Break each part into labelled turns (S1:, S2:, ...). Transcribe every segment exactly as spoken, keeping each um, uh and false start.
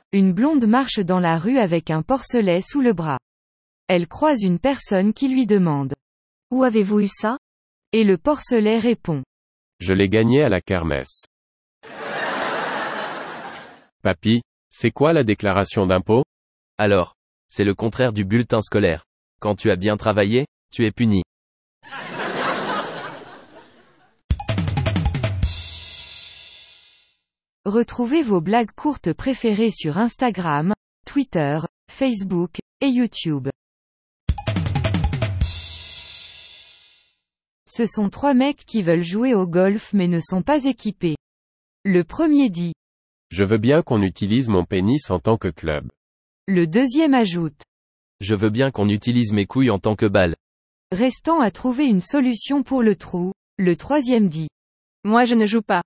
S1: Une blonde marche dans la rue avec un porcelet sous le bras. Elle croise une personne qui lui demande:
S2: Où avez-vous eu ça?
S1: Et le porcelet répond:
S3: Je l'ai gagné à la kermesse. Papy, c'est quoi la déclaration d'impôt?
S4: Alors, c'est le contraire du bulletin scolaire. Quand tu as bien travaillé, tu es puni.
S1: Retrouvez vos blagues courtes préférées sur Instagram, Twitter, Facebook, et YouTube. Ce sont trois mecs qui veulent jouer au golf mais ne sont pas équipés. Le premier dit:
S3: Je veux bien qu'on utilise mon pénis en tant que club.
S1: Le deuxième ajoute:
S4: Je veux bien qu'on utilise mes couilles en tant que balle.
S1: Restant à trouver une solution pour le trou, le troisième dit: Moi je ne joue pas.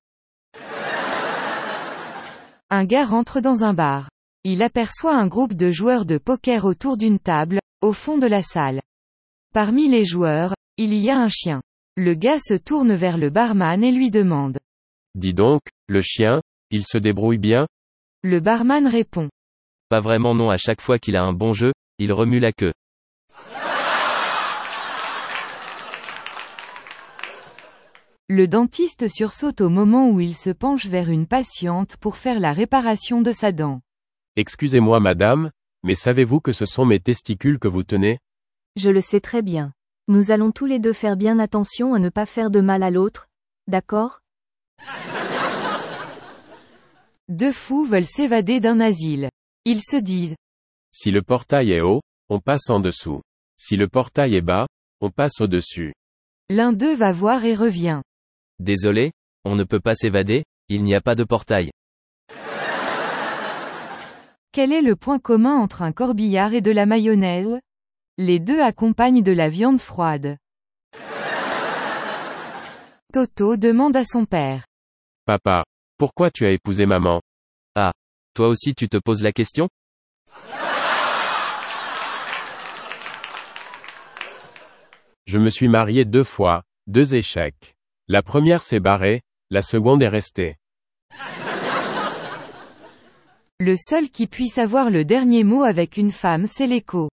S1: Un gars rentre dans un bar. Il aperçoit un groupe de joueurs de poker autour d'une table, au fond de la salle. Parmi les joueurs, il y a un chien. Le gars se tourne vers le barman et lui demande:
S3: Dis donc, le chien, il se débrouille bien?
S1: Le barman répond:
S4: Pas vraiment non, à chaque fois qu'il a un bon jeu, il remue la queue.
S1: Le dentiste sursaute au moment où il se penche vers une patiente pour faire la réparation de sa dent.
S3: Excusez-moi madame, mais savez-vous que ce sont mes testicules que vous tenez?
S2: Je le sais très bien. Nous allons tous les deux faire bien attention à ne pas faire de mal à l'autre, d'accord?
S1: Deux fous veulent s'évader d'un asile. Ils se disent:
S3: Si le portail est haut, on passe en dessous. Si le portail est bas, on passe au-dessus.
S1: L'un d'eux va voir et revient.
S4: Désolé, on ne peut pas s'évader, il n'y a pas de portail.
S1: Quel est le point commun entre un corbillard et de la mayonnaise? Les deux accompagnent de la viande froide. Toto demande à son père:
S3: Papa, pourquoi tu as épousé maman?
S4: Ah, toi aussi tu te poses la question?
S3: Je me suis marié deux fois, deux échecs. La première s'est barrée, la seconde est restée.
S1: Le seul qui puisse avoir le dernier mot avec une femme, c'est l'écho.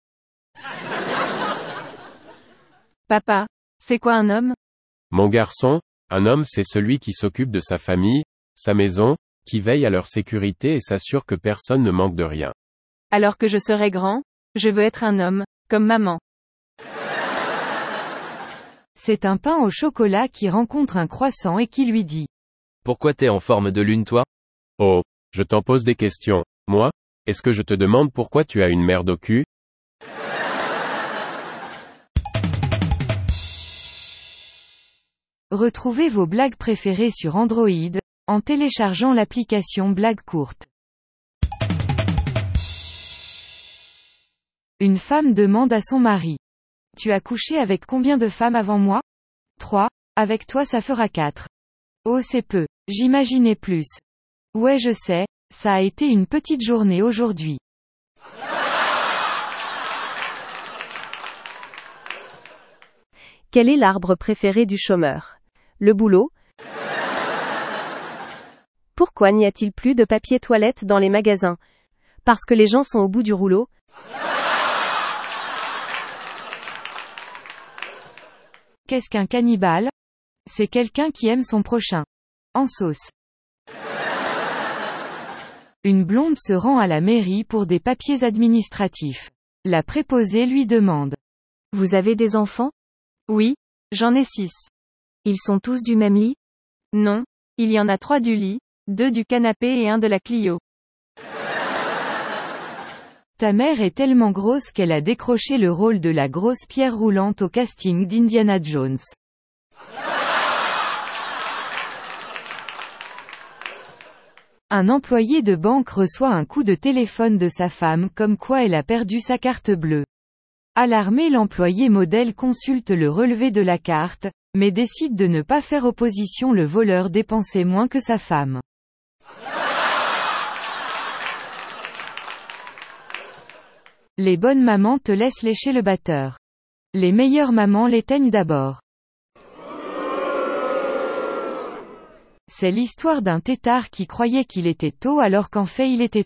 S1: Papa, c'est quoi un homme?
S3: Mon garçon, un homme c'est celui qui s'occupe de sa famille, sa maison, qui veille à leur sécurité et s'assure que personne ne manque de rien.
S1: Alors que je serai grand, je veux être un homme, comme maman. C'est un pain au chocolat qui rencontre un croissant et qui lui dit:
S4: Pourquoi t'es en forme de lune toi?
S3: Oh, je t'en pose des questions. Moi, est-ce que je te demande pourquoi tu as une merde au cul?
S1: Retrouvez vos blagues préférées sur Android, en téléchargeant l'application Blagues courtes. Une femme demande à son mari: Tu as couché avec combien de femmes avant moi? Trois. Avec toi ça fera quatre. Oh c'est peu. J'imaginais plus. Ouais je sais, ça a été une petite journée aujourd'hui.
S2: Quel est l'arbre préféré du chômeur? Le boulot? Pourquoi n'y a-t-il plus de papier toilette dans les magasins? Parce que les gens sont au bout du rouleau?
S1: Qu'est-ce qu'un cannibale? C'est quelqu'un qui aime son prochain. En sauce. Une blonde se rend à la mairie pour des papiers administratifs. La préposée lui demande:
S2: Vous avez des enfants?
S1: Oui, j'en ai six.
S2: Ils sont tous du même lit?
S1: Non, il y en a trois du lit, deux du canapé et un de la Clio. Ta mère est tellement grosse qu'elle a décroché le rôle de la grosse pierre roulante au casting d'Indiana Jones. Un employé de banque reçoit un coup de téléphone de sa femme comme quoi elle a perdu sa carte bleue. Alarmé, l'employé modèle consulte le relevé de la carte, mais décide de ne pas faire opposition. Le voleur dépensait moins que sa femme. Les bonnes mamans te laissent lécher le batteur. Les meilleures mamans l'éteignent d'abord. C'est l'histoire d'un têtard qui croyait qu'il était tôt alors qu'en fait il était